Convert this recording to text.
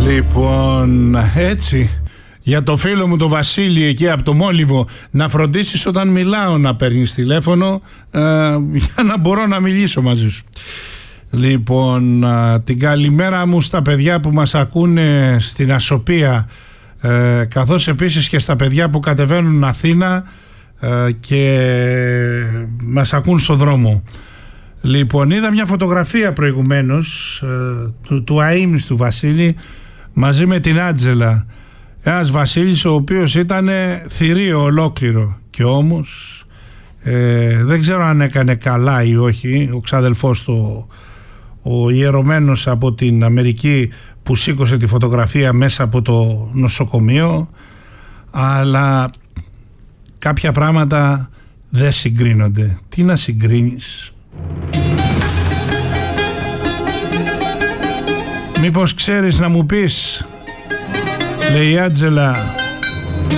Λοιπόν, έτσι, για το φίλο μου το Βασίλη εκεί από το Μόλιβο, να φροντίσεις όταν μιλάω να παίρνεις τηλέφωνο, για να μπορώ να μιλήσω μαζί σου. Λοιπόν, την καλημέρα μου στα παιδιά που μας ακούνε στην Ασοπία, καθώς επίσης και στα παιδιά που κατεβαίνουν Αθήνα και μας ακούν στο δρόμο. Λοιπόν, είδα μια φωτογραφία προηγουμένως του αείμνηστου Βασίλη μαζί με την Άντζελα. Ένας Βασίλης ο οποίος ήταν θηρίο ολόκληρο, και όμως δεν ξέρω αν έκανε καλά ή όχι ο ξαδελφός του, ο ιερωμένος από την Αμερική, που σήκωσε τη φωτογραφία μέσα από το νοσοκομείο, αλλά κάποια πράγματα δεν συγκρίνονται. Τι να συγκρίνεις? Μήπως ξέρεις να μου πεις, λέει η Άντζελα,